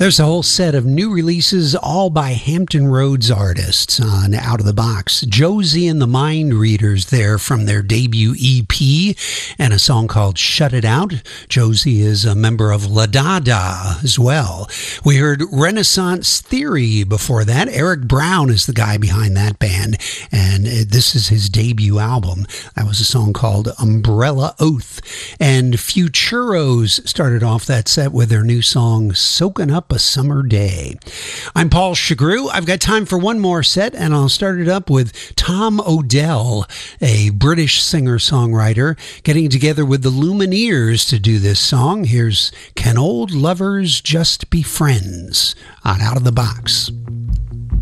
There's a whole set of new releases, all by Hampton Roads artists on Out of the Box. Josie and the Mind Readers there from their debut EP, and a song called Shut It Out. Josie is a member of La Da Da as well. We heard Renaissance Theory before that. Eric Brown is the guy behind that band, and this is his debut album. That was a song called Umbrella Oath. And Futuros started off that set with their new song Soaking Up a Summer Day. I'm Paul Chagru. I've got time for one more set, and I'll start it up with Tom Odell, a British singer-songwriter, getting together with the Lumineers to do this song. Here's Can Old Lovers Just Be Friends on Out of the Box.